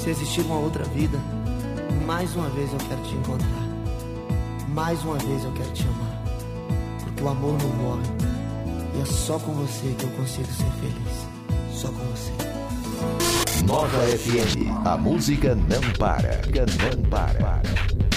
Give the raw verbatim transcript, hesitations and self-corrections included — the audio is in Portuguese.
Se existir uma outra vida, mais uma vez eu quero te encontrar. Mais uma vez eu quero te amar. Porque o amor não morre. E é só com você que eu consigo ser feliz. Só com você. Nova F M. A música não para. Não para.